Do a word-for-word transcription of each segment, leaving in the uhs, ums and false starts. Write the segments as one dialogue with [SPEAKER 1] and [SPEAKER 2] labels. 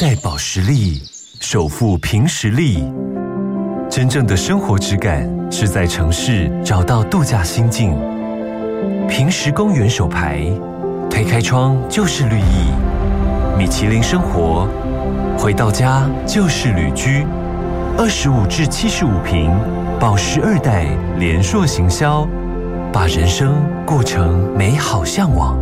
[SPEAKER 1] 带饱食力，守护凭实力。真正的生活质感是在城市找到度假心境。凭实公园手牌，推开窗就是绿意。米其林生活，回到家就是旅居。二十五至七十五平，宝石二代联硕行销，把人生过成美好向往。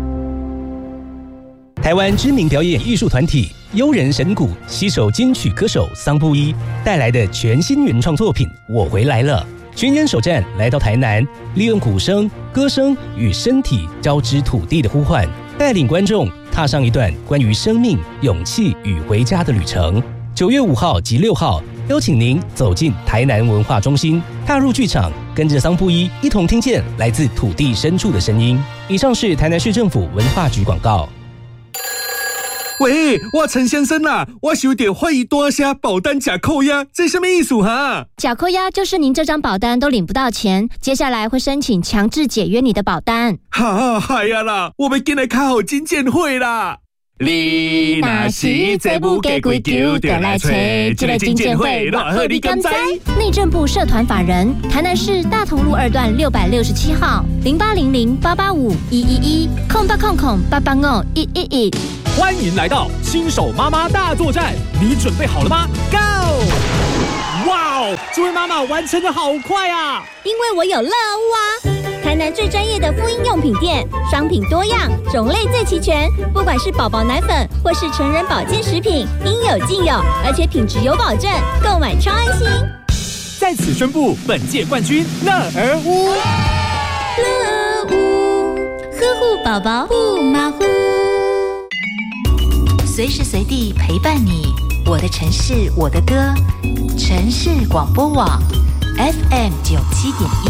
[SPEAKER 2] 台湾知名表演艺术团体悠人神鼓携手金曲歌手桑布伊带来的全新原创作品《我回来了》，巡演首站来到台南，利用鼓声、歌声与身体交织土地的呼唤，带领观众踏上一段关于生命、勇气与回家的旅程。九月五号及六号，邀请您走进台南文化中心，踏入剧场，跟着桑布伊一同听见来自土地深处的声音。以上是台南市政府文化局广告。
[SPEAKER 3] 喂，我陈先生啊，我有点怀疑大声保单假扣押，这什么意思哈？
[SPEAKER 4] 假扣押就是您这张保单都领不到钱，接下来会申请强制解约你的保单。
[SPEAKER 3] 哈，嗨呀啦，我们进来开好金鉴会啦！你若是这不给规矩，就来找这个金鉴会，偌好你敢知？
[SPEAKER 4] 内政部社团法人台南市大同路二段六百六十七号零八零零八八五一一一空八空空八八五一一一。
[SPEAKER 5] 欢迎来到新手妈妈大作战，你准备好了吗 ？Go！ 哇哦，这位妈妈完成的好快啊！
[SPEAKER 6] 因为我有乐屋啊，台南最专业的妇婴用品店，商品多样，种类最齐全，不管是宝宝奶粉或是成人保健食品，应有尽有，而且品质有保证，购买超安心。
[SPEAKER 5] 在此宣布本届冠军乐儿屋。
[SPEAKER 6] 乐屋呵护宝宝不马虎。
[SPEAKER 7] 随时随地陪伴你，我的城市，我的歌，城市广播网 F M 九七点一。